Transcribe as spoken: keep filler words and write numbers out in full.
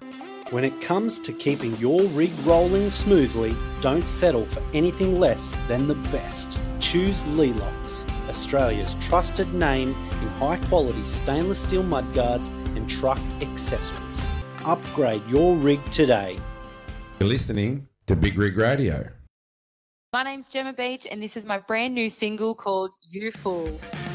When it comes to keeping your rig rolling smoothly, don't settle for anything less than the best. Choose Lelox, Australia's trusted name in high-quality stainless steel mudguards and truck accessories. Upgrade your rig today. You're listening to Big Rig Radio. My name's Gemma Beach and this is my brand new single called You Fool.